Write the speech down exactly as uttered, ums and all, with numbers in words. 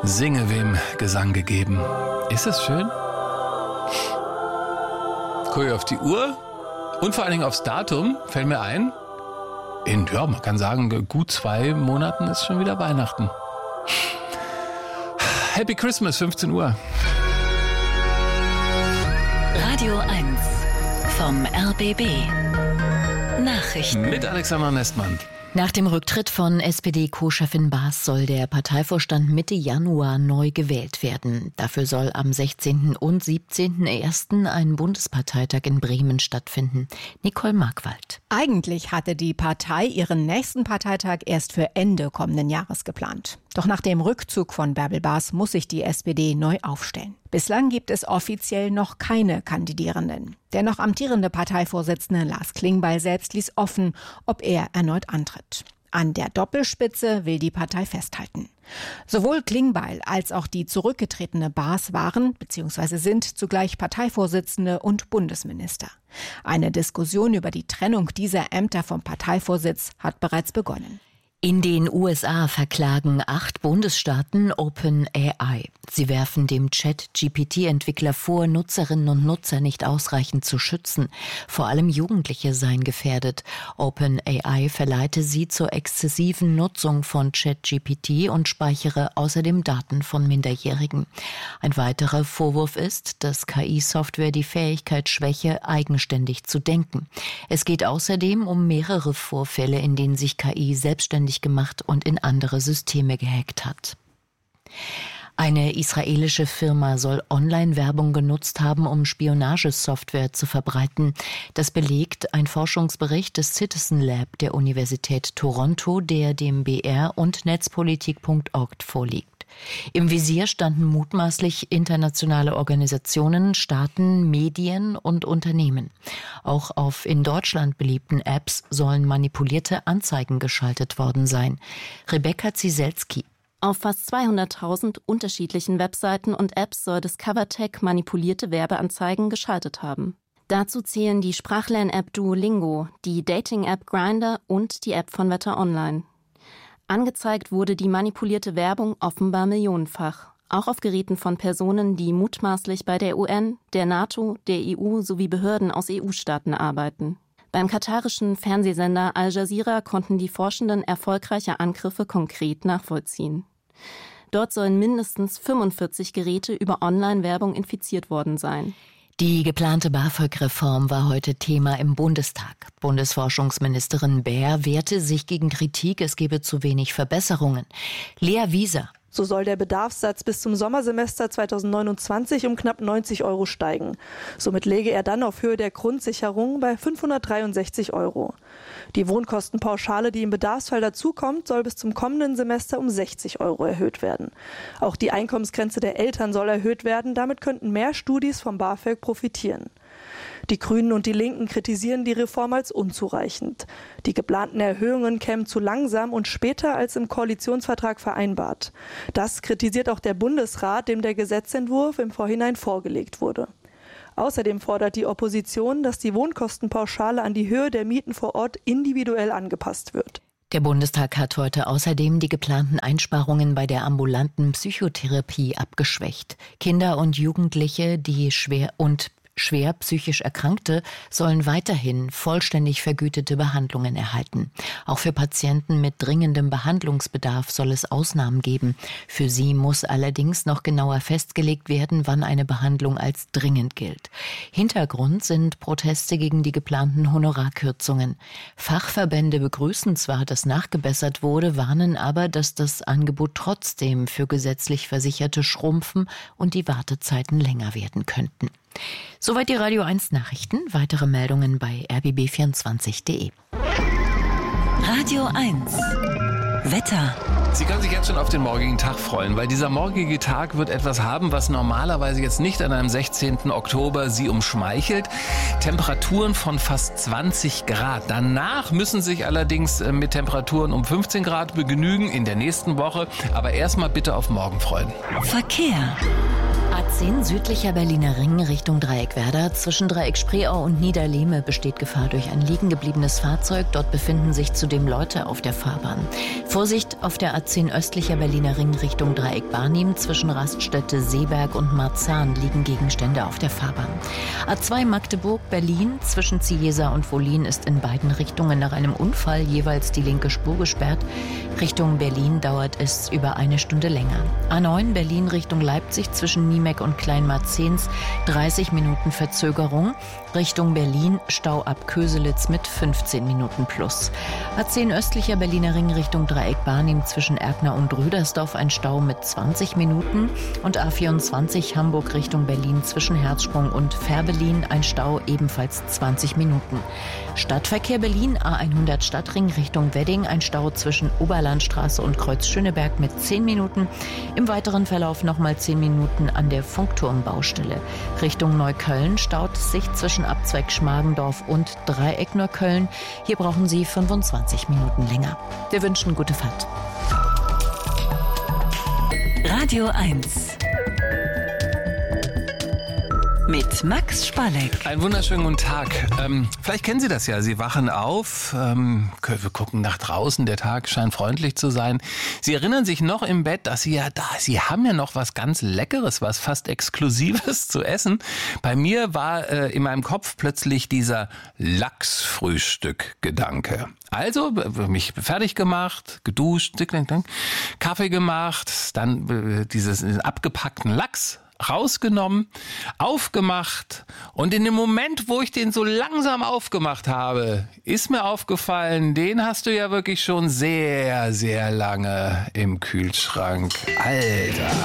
Singe wem Gesang gegeben. Ist das schön? Gucke ich auf die Uhr und vor allen Dingen aufs Datum, fällt mir ein, in, ja, man kann sagen, gut zwei Monaten ist schon wieder Weihnachten. Happy Christmas, fünfzehn Uhr. Radio eins vom R B B. Nachrichten. Mit Alexander Nestmann. Nach dem Rücktritt von S P D-Co-Chefin Baas soll der Parteivorstand Mitte Januar neu gewählt werden. Dafür soll am sechzehnten und siebzehnten ersten ein Bundesparteitag in Bremen stattfinden. Nicole Markwald. Eigentlich hatte die Partei ihren nächsten Parteitag erst für Ende kommenden Jahres geplant. Doch nach dem Rückzug von Bärbel Baas muss sich die S P D neu aufstellen. Bislang gibt es offiziell noch keine Kandidierenden. Der noch amtierende Parteivorsitzende Lars Klingbeil selbst ließ offen, ob er erneut antritt. An der Doppelspitze will die Partei festhalten. Sowohl Klingbeil als auch die zurückgetretene Baas waren bzw. sind zugleich Parteivorsitzende und Bundesminister. Eine Diskussion über die Trennung dieser Ämter vom Parteivorsitz hat bereits begonnen. In den U S A verklagen acht Bundesstaaten OpenAI. Sie werfen dem Chat-G P T-Entwickler vor, Nutzerinnen und Nutzer nicht ausreichend zu schützen. Vor allem Jugendliche seien gefährdet. OpenAI verleite sie zur exzessiven Nutzung von Chat-G P T und speichere außerdem Daten von Minderjährigen. Ein weiterer Vorwurf ist, dass K I-Software die Fähigkeit schwäche, eigenständig zu denken. Es geht außerdem um mehrere Vorfälle, in denen sich K I selbstständig gemacht und in andere Systeme gehackt hat. Eine israelische Firma soll Online-Werbung genutzt haben, um Spionagesoftware zu verbreiten. Das belegt ein Forschungsbericht des Citizen Lab der Universität Toronto, der dem B R und netzpolitik punkt org vorliegt. Im Visier standen mutmaßlich internationale Organisationen, Staaten, Medien und Unternehmen. Auch auf in Deutschland beliebten Apps sollen manipulierte Anzeigen geschaltet worden sein. Rebecca Zieselski. Auf fast zweihunderttausend unterschiedlichen Webseiten und Apps soll Discovertech manipulierte Werbeanzeigen geschaltet haben. Dazu zählen die Sprachlern-App Duolingo, die Dating-App Grindr und die App von Wetter Online. Angezeigt wurde die manipulierte Werbung offenbar millionenfach, auch auf Geräten von Personen, die mutmaßlich bei der U N, der NATO, der E U sowie Behörden aus E U-Staaten arbeiten. Beim katarischen Fernsehsender Al Jazeera konnten die Forschenden erfolgreiche Angriffe konkret nachvollziehen. Dort sollen mindestens fünfundvierzig Geräte über Online-Werbung infiziert worden sein. Die geplante BAföG-Reform war heute Thema im Bundestag. Bundesforschungsministerin Baer wehrte sich gegen Kritik, es gebe zu wenig Verbesserungen. Lea Wieser. So soll der Bedarfssatz bis zum Sommersemester zweitausendneunundzwanzig um knapp neunzig Euro steigen. Somit läge er dann auf Höhe der Grundsicherung bei fünfhundertdreiundsechzig Euro. Die Wohnkostenpauschale, die im Bedarfsfall dazukommt, soll bis zum kommenden Semester um sechzig Euro erhöht werden. Auch die Einkommensgrenze der Eltern soll erhöht werden. Damit könnten mehr Studis vom BAföG profitieren. Die Grünen und die Linken kritisieren die Reform als unzureichend. Die geplanten Erhöhungen kämen zu langsam und später als im Koalitionsvertrag vereinbart. Das kritisiert auch der Bundesrat, dem der Gesetzentwurf im Vorhinein vorgelegt wurde. Außerdem fordert die Opposition, dass die Wohnkostenpauschale an die Höhe der Mieten vor Ort individuell angepasst wird. Der Bundestag hat heute außerdem die geplanten Einsparungen bei der ambulanten Psychotherapie abgeschwächt. Kinder und Jugendliche, die schwer und Schwer psychisch Erkrankte sollen weiterhin vollständig vergütete Behandlungen erhalten. Auch für Patienten mit dringendem Behandlungsbedarf soll es Ausnahmen geben. Für sie muss allerdings noch genauer festgelegt werden, wann eine Behandlung als dringend gilt. Hintergrund sind Proteste gegen die geplanten Honorarkürzungen. Fachverbände begrüßen zwar, dass nachgebessert wurde, warnen aber, dass das Angebot trotzdem für gesetzlich Versicherte schrumpfen und die Wartezeiten länger werden könnten. Soweit die Radio eins Nachrichten. Weitere Meldungen bei r b b vierundzwanzig punkt d e. Radio eins Wetter. Sie können sich jetzt schon auf den morgigen Tag freuen, weil dieser morgige Tag wird etwas haben, was normalerweise jetzt nicht an einem sechzehnten Oktober Sie umschmeichelt. Temperaturen von fast zwanzig Grad. Danach müssen Sie sich allerdings mit Temperaturen um fünfzehn Grad begnügen in der nächsten Woche. Aber erstmal bitte auf morgen freuen. Verkehr. A zehn südlicher Berliner Ring Richtung Dreieckwerder. Zwischen Dreieck Spreeau und Niederlehme besteht Gefahr durch ein liegen gebliebenes Fahrzeug. Dort befinden sich zudem Leute auf der Fahrbahn. Vorsicht auf der A A zehn östlicher Berliner Ring Richtung Dreieck Barnim. Zwischen Raststätte Seeberg und Marzahn liegen Gegenstände auf der Fahrbahn. A zwei Magdeburg-Berlin zwischen Ziesa und Wollin ist in beiden Richtungen nach einem Unfall jeweils die linke Spur gesperrt. Richtung Berlin dauert es über eine Stunde länger. A neun Berlin Richtung Leipzig zwischen Niemeck und Kleinmarzens dreißig Minuten Verzögerung. Richtung Berlin Stau ab Köselitz mit fünfzehn Minuten plus. A zehn östlicher Berliner Ring Richtung Dreieck Barnim zwischen Erkner und Rüdersdorf ein Stau mit zwanzig Minuten. Und A vierundzwanzig Hamburg Richtung Berlin zwischen Herzsprung und Fährberlin ein Stau ebenfalls zwanzig Minuten. Stadtverkehr Berlin A hundert Stadtring Richtung Wedding ein Stau zwischen Oberlandstraße und Kreuz Schöneberg mit zehn Minuten. Im weiteren Verlauf nochmal zehn Minuten an der Funkturmbaustelle. Richtung Neukölln staut es sich zwischen Abzweig Schmargendorf und Dreieck Neukölln. Hier brauchen Sie fünfundzwanzig Minuten länger. Wir wünschen gute Fahrt. Radio eins mit Max Spalleck. Einen wunderschönen guten Tag. Ähm, vielleicht kennen Sie das ja. Sie wachen auf, ähm, wir gucken nach draußen, der Tag scheint freundlich zu sein. Sie erinnern sich noch im Bett, dass Sie ja da, Sie haben ja noch was ganz Leckeres, was fast Exklusives zu essen. Bei mir war äh, in meinem Kopf plötzlich dieser Lachsfrühstück-Gedanke. Also mich fertig gemacht, geduscht, Kaffee gemacht, dann äh, dieses abgepackten Lachs rausgenommen, aufgemacht und in dem Moment, wo ich den so langsam aufgemacht habe, ist mir aufgefallen, den hast du ja wirklich schon sehr, sehr lange im Kühlschrank. Alter!